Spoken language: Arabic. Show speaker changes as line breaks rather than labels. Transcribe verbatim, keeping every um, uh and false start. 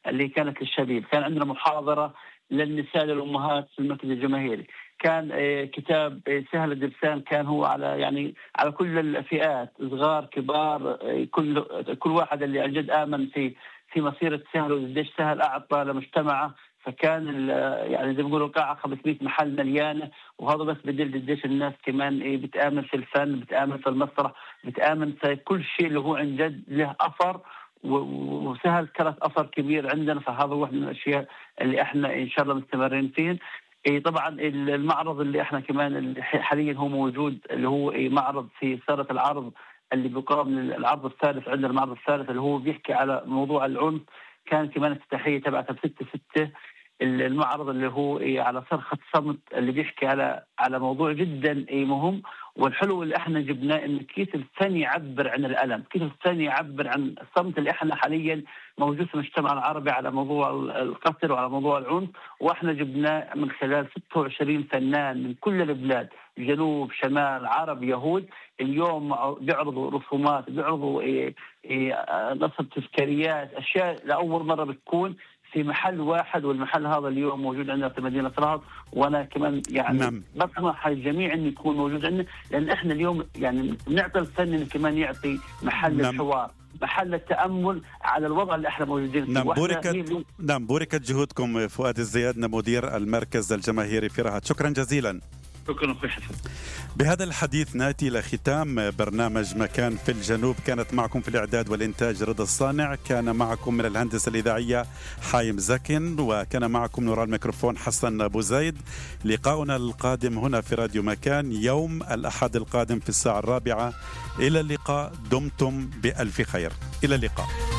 اللي كانت للشباب. كان عندنا محاضرة للنساء للأمهات في المركز الجماهيري. كان كتاب سهل الدرسان، كان هو على يعني على كل الفئات، صغار كبار، كل كل واحد اللي عن جد آمن في في مسيرة سهل وقديش سهل أعطى لمجتمعه. فكان يعني زي ما بيقولوا القاعة خمسمئة محل مليانة، وهذا بس بدل قديش الناس كمان إيه بتآمن في الفن، بتآمن في المسرح، بتآمن في كل شيء اللي هو عن جد له أثر، وسهل كانت أثر كبير عندنا. فهذا واحد من الأشياء اللي احنا إن شاء الله مستمرين فيه. إيه طبعا المعرض اللي احنا كمان حاليا هو موجود، اللي هو إيه معرض في صالة العرض اللي بيقام العرض الثالث. عندنا المعرض الثالث اللي هو بيحكي على موضوع العنف، كان كمان الافتتاحية تبعتها بستة ستة. المعرض اللي هو إيه على صرخة صمت، اللي بيحكي على على موضوع جدا إيه مهم. والحلو اللي احنا جبناه انه كيف الفن يعبر عن الألم، كيف الفن يعبر عن الصمت اللي احنا حاليا موجود في المجتمع العربي على موضوع القتل وعلى موضوع العنف. واحنا جبناه من خلال ستة وعشرين فنان من كل البلاد، جنوب شمال عرب يهود. اليوم بيعرضوا رسومات، بيعرضوا إيه إيه نصب تذكاريات، اشياء لاول مره بتكون في محل واحد. والمحل هذا اليوم موجود عندنا في مدينة رهط. وانا كمان يعني
نعم.
بطمح الجميع انه يكون موجود عندنا، لان احنا اليوم يعني بنعطي الفن انه كمان يعطي محل
نعم.
الحوار، محل التأمل على الوضع اللي احنا موجودين فيه.
نعم بوركت نعم بوركت جهودكم. فؤاد الزيادنة مدير المركز الجماهيري في رهط، شكرا جزيلا.
شكرا أخوي حسن.
بهذا الحديث ناتي لختام برنامج مكان في الجنوب. كانت معكم في الإعداد والإنتاج رضا الصانع، كان معكم من الهندسة الإذاعية حايم زكن، وكان معكم نور الميكروفون حسن أبو زيد. لقاؤنا القادم هنا في راديو مكان يوم الأحد القادم في الساعة الرابعة. إلى اللقاء، دمتم بألف خير. إلى اللقاء.